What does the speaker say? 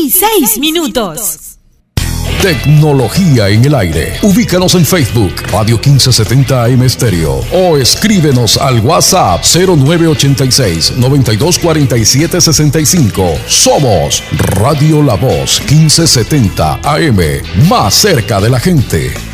6:06. Tecnología en el aire. Ubícanos en Facebook, Radio 1570 AM Estéreo, o escríbenos al WhatsApp 0986-924765. Somos Radio La Voz 1570 AM, más cerca de la gente.